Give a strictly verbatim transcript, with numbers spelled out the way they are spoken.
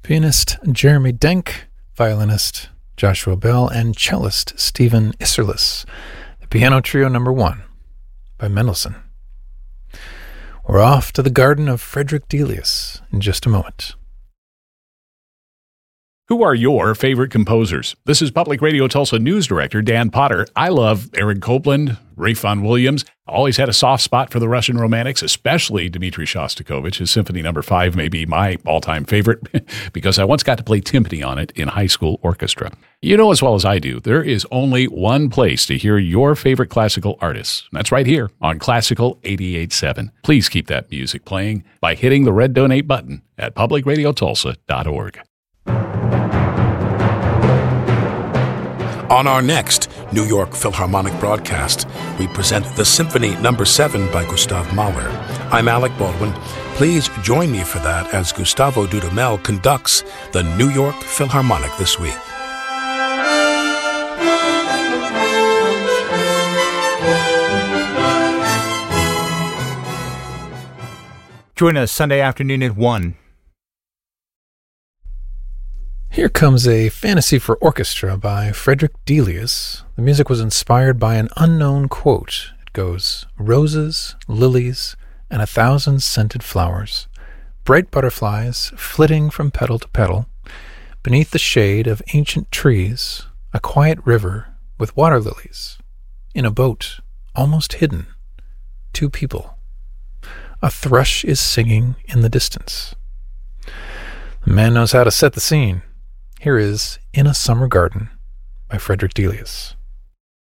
Pianist Jeremy Denk, violinist Joshua Bell, and cellist Stephen Isserlis. The Piano Trio number one by Mendelssohn. We're off to the garden of Frederick Delius in just a moment. Who are your favorite composers? This is Public Radio Tulsa News Director Dan Potter. I love Eric Copeland, Ralph Vaughan Williams. Always had a soft spot for the Russian Romantics, especially Dmitri Shostakovich. His Symphony Number Five may be my all-time favorite because I once got to play timpani on it in high school orchestra. You know as well as I do, there is only one place to hear your favorite classical artists. That's right here on Classical eighty-eight point seven. Please keep that music playing by hitting the red donate button at public radio tulsa dot org. On our next New York Philharmonic broadcast, we present the Symphony Number Seven by Gustav Mahler. I'm Alec Baldwin. Please join me for that as Gustavo Dudamel conducts the New York Philharmonic this week. Join us Sunday afternoon at one. Here comes a fantasy for orchestra by Frederick Delius. The music was inspired by an unknown quote. It goes, "Roses, lilies, and a thousand scented flowers, bright butterflies flitting from petal to petal, beneath the shade of ancient trees, a quiet river with water lilies, in a boat, almost hidden, two people. A thrush is singing in the distance." The man knows how to set the scene. Here is In a Summer Garden by Frederick Delius.